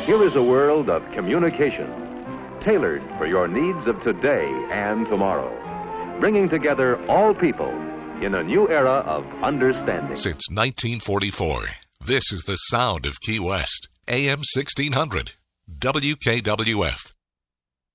Here is a world of communication, tailored for your needs of today and tomorrow, bringing together all people in a new era of understanding. Since 1944, this is the sound of Key West. AM 1600, WKWF.